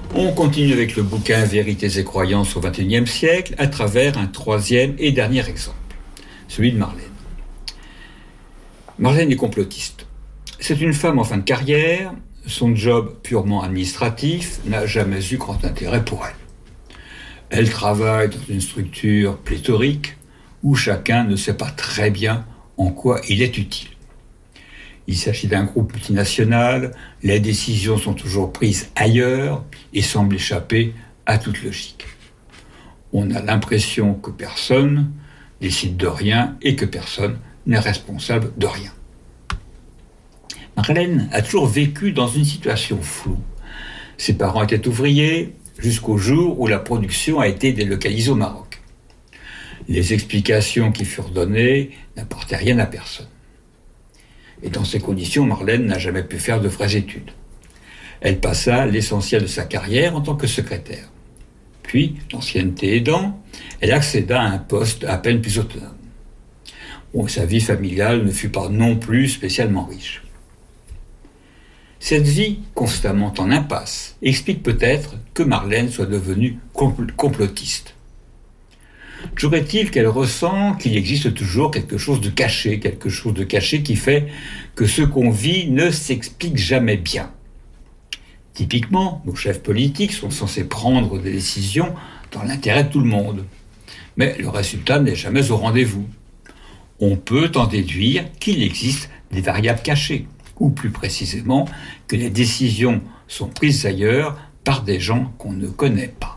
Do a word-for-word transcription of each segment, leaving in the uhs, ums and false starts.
On continue avec le bouquin Vérités et croyances au vingt et unième siècle à travers un troisième et dernier exemple, celui de Marlène. Marlène est complotiste. C'est une femme en fin de carrière. Son job purement administratif n'a jamais eu grand intérêt pour elle. Elle travaille dans une structure pléthorique où chacun ne sait pas très bien en quoi il est utile. Il s'agit d'un groupe multinational, les décisions sont toujours prises ailleurs et semblent échapper à toute logique. On a l'impression que personne décide de rien et que personne n'est responsable de rien. Marlène a toujours vécu dans une situation floue. Ses parents étaient ouvriers jusqu'au jour où la production a été délocalisée au Maroc. Les explications qui furent données n'apportaient rien à personne. Et dans ces conditions, Marlène n'a jamais pu faire de vraies études. Elle passa l'essentiel de sa carrière en tant que secrétaire. Puis, l'ancienneté aidant, elle accéda à un poste à peine plus autonome. Bon, sa vie familiale ne fut pas non plus spécialement riche. Cette vie constamment en impasse explique peut-être que Marlène soit devenue complotiste. Toujours est-il qu'elle ressent qu'il existe toujours quelque chose de caché, quelque chose de caché qui fait que ce qu'on vit ne s'explique jamais bien. Typiquement, nos chefs politiques sont censés prendre des décisions dans l'intérêt de tout le monde. Mais le résultat n'est jamais au rendez-vous. On peut en déduire qu'il existe des variables cachées, ou plus précisément que les décisions sont prises ailleurs par des gens qu'on ne connaît pas.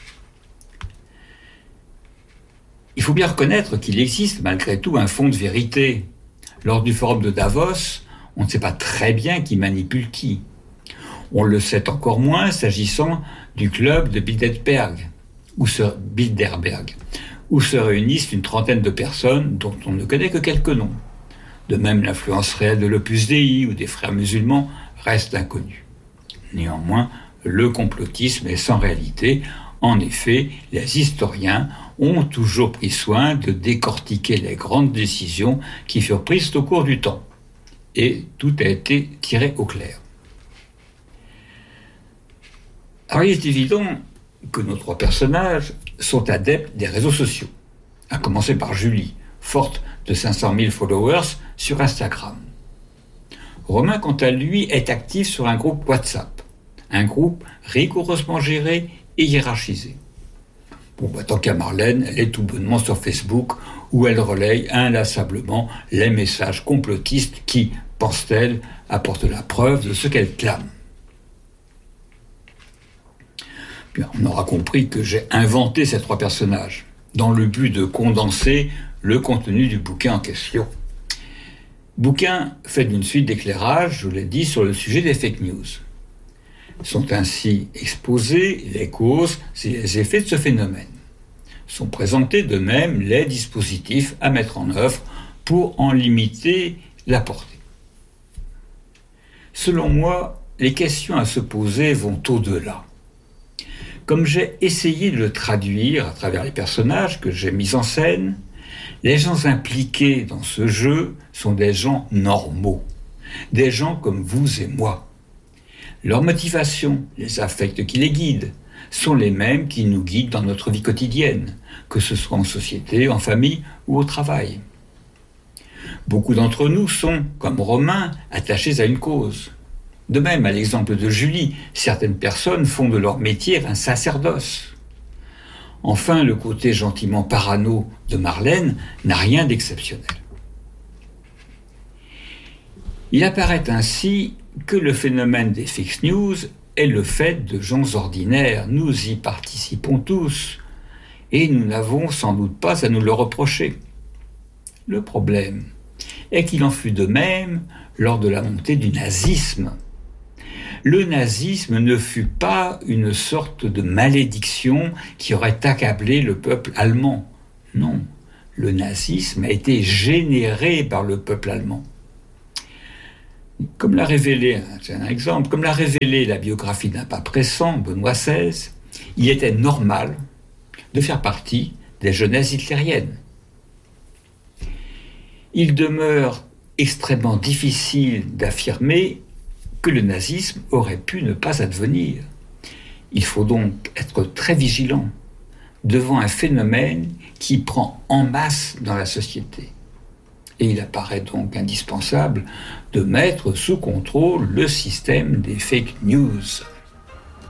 Il faut bien reconnaître qu'il existe malgré tout un fond de vérité. Lors du forum de Davos, on ne sait pas très bien qui manipule qui. On le sait encore moins s'agissant du club de Bilderberg, où se, Bilderberg, où se réunissent une trentaine de personnes dont on ne connaît que quelques noms. De même, l'influence réelle de l'Opus Dei ou des frères musulmans reste inconnue. Néanmoins, le complotisme est sans réalité. En effet, les historiens ont toujours pris soin de décortiquer les grandes décisions qui furent prises au cours du temps. Et tout a été tiré au clair. Alors, il est évident que nos trois personnages sont adeptes des réseaux sociaux, à commencer par Julie, forte de cinq cent mille followers sur Instagram. Romain, quant à lui, est actif sur un groupe WhatsApp, un groupe rigoureusement géré et hiérarchisé. Bon, bah, tant qu'à Marlène, elle est tout bonnement sur Facebook, où elle relaye inlassablement les messages complotistes qui, pense-t-elle, apportent la preuve de ce qu'elle clame. Bien, on aura compris que j'ai inventé ces trois personnages, dans le but de condenser le contenu du bouquin en question. Bouquin fait d'une suite d'éclairages, je l'ai dit, sur le sujet des fake news. Sont ainsi exposées les causes et les effets de ce phénomène. Sont présentés de même les dispositifs à mettre en œuvre pour en limiter la portée. Selon moi, les questions à se poser vont au-delà. Comme j'ai essayé de le traduire à travers les personnages que j'ai mis en scène, les gens impliqués dans ce jeu sont des gens normaux, des gens comme vous et moi. Leurs motivations, les affects qui les guident, sont les mêmes qui nous guident dans notre vie quotidienne, que ce soit en société, en famille ou au travail. Beaucoup d'entre nous sont, comme Romain, attachés à une cause. De même, à l'exemple de Julie, certaines personnes font de leur métier un sacerdoce. Enfin, le côté gentiment parano de Marlène n'a rien d'exceptionnel. Il apparaît ainsi que le phénomène des fake news est le fait de gens ordinaires. Nous y participons tous et nous n'avons sans doute pas à nous le reprocher. Le problème est qu'il en fut de même lors de la montée du nazisme. Le nazisme ne fut pas une sorte de malédiction qui aurait accablé le peuple allemand. Non, le nazisme a été généré par le peuple allemand. Comme l'a révélé, c'est un exemple, comme l'a révélé la biographie d'un pape récent, Benoît seize, il était normal de faire partie des jeunesses hitlériennes. Il demeure extrêmement difficile d'affirmer que le nazisme aurait pu ne pas advenir. Il faut donc être très vigilant devant un phénomène qui prend en masse dans la société. Et il apparaît donc indispensable de mettre sous contrôle le système des fake news.